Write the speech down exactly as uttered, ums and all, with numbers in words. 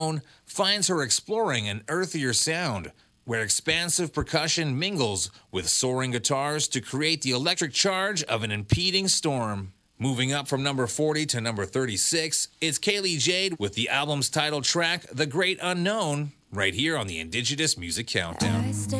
finds her exploring an earthier sound, where expansive percussion mingles with soaring guitars to create the electric charge of an impeding storm. Moving up from number forty to number thirty-six, it's Kaylee Jade with the album's title track, The Great Unknown, right here on the Indigenous Music Countdown.